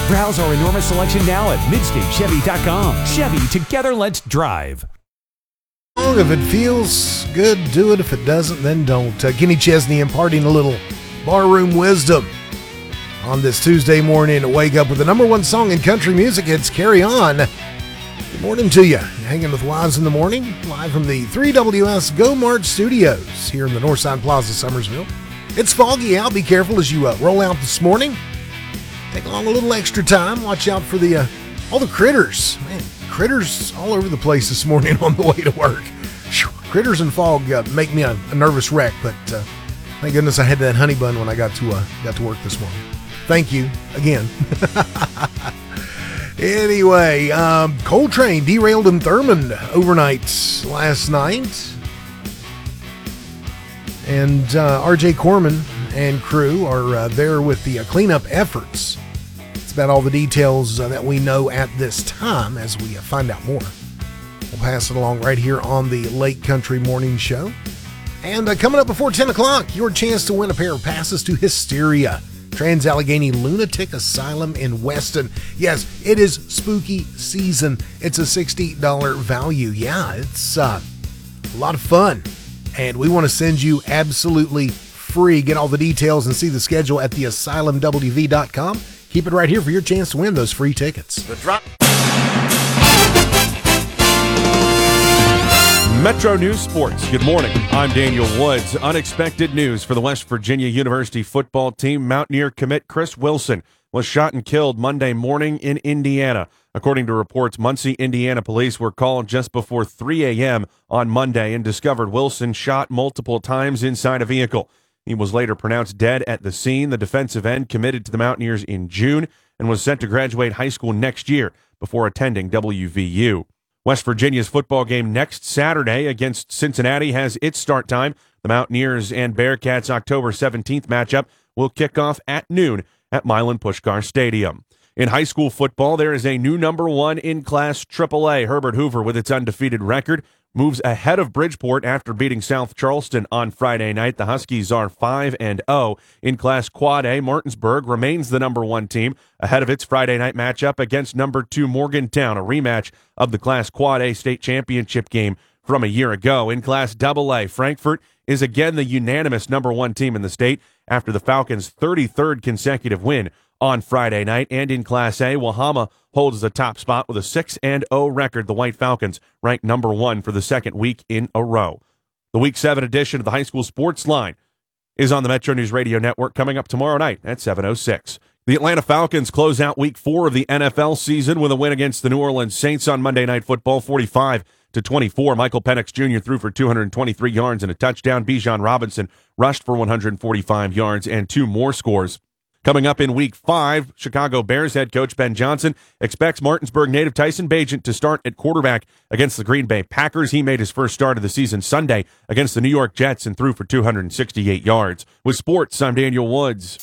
Browse our enormous selection now at MidstateChevy.com. Chevy, together let's drive. If it feels good, do it. If it doesn't, then don't. Kenny Chesney imparting a little barroom wisdom on this Tuesday morning to wake up with the number one song in country music. It's Carry On. Good morning to you. Hanging with Wise in the Morning, live from the 3WS Go Mart Studios here in the Northside Plaza, Summersville. It's foggy out. Be careful as you roll out this morning. Take along a little extra time. Watch out for the all the critters. Man, critters all over the place this morning on the way to work. Critters and fog make me a nervous wreck, but thank goodness I had that honey bun when I got to work this morning. Thank you again. Anyway, coal train derailed in Thurmond overnight last night. And RJ Corman and crew are there with the cleanup efforts. That's about all the details that we know at this time. As we find out more, we'll pass it along right here on the Lake Country Morning Show. And coming up before 10 o'clock, your chance to win a pair of passes to Hysteria, Trans-Allegheny Lunatic Asylum in Weston. Yes, it is spooky season. It's a $60 value. Yeah, it's a lot of fun. And we want to send you absolutely free. Get all the details and see the schedule at theasylumwv.com. Keep it right here for your chance to win those free tickets. The drop. Metro News Sports. Good morning. I'm Daniel Woods. Unexpected news for the West Virginia University football team. Mountaineer commit Chris Wilson was shot and killed Monday morning in Indiana. According to reports, Muncie, Indiana police were called just before 3 a.m. on Monday and discovered Wilson shot multiple times inside a vehicle. He was later pronounced dead at the scene. The defensive end committed to the Mountaineers in June and was set to graduate high school next year before attending WVU. West Virginia's football game next Saturday against Cincinnati has its start time. The Mountaineers and Bearcats October 17th matchup will kick off at noon at Milan Puskar Stadium. In high school football, there is a new number one in Class AAA. Herbert Hoover, with its undefeated record, moves ahead of Bridgeport after beating South Charleston on Friday night. The Huskies are 5-0. In Class Quad A, Martinsburg remains the number one team ahead of its Friday night matchup against number 2 Morgantown, a rematch of the Class Quad A state championship game from a year ago. In Class AA, Frankfort is again the unanimous number one team in the state after the Falcons' 33rd consecutive win on Friday night. And in Class A, Wahama holds the top spot with a 6-0 record. The White Falcons ranked number one for the second week in a row. The Week 7 edition of the High School Sports Line is on the Metro News Radio Network coming up tomorrow night at 7:06. The Atlanta Falcons close out Week 4 of the NFL season with a win against the New Orleans Saints on Monday Night Football, 45-24. Michael Penix Jr. threw for 223 yards and a touchdown. Bijan Robinson rushed for 145 yards and 2 more scores. Coming up in Week 5, Chicago Bears head coach Ben Johnson expects Martinsburg native Tyson Bagent to start at quarterback against the Green Bay Packers. He made his first start of the season Sunday against the New York Jets and threw for 268 yards. With sports, I'm Daniel Woods.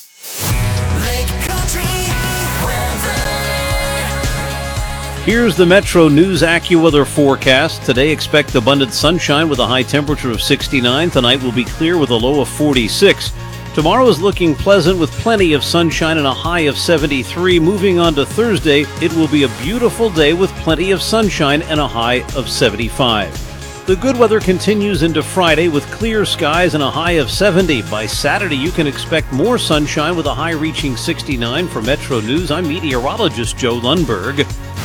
Here's the Metro News AccuWeather forecast. Today, expect abundant sunshine with a high temperature of 69. Tonight will be clear with a low of 46. Tomorrow is looking pleasant with plenty of sunshine and a high of 73. Moving on to Thursday, it will be a beautiful day with plenty of sunshine and a high of 75. The good weather continues into Friday with clear skies and a high of 70. By Saturday, you can expect more sunshine with a high reaching 69. For Metro News, I'm meteorologist Joe Lundberg.